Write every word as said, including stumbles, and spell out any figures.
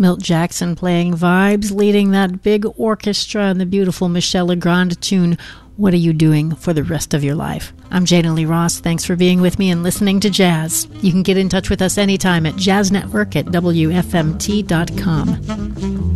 Milt Jackson playing vibes, leading that big orchestra and the beautiful Michel Legrand tune, What Are You Doing for the Rest of Your Life? I'm Jana Lee Ross. Thanks for being with me and listening to Jazz. You can get in touch with us anytime at jazz network at W F M T dot com.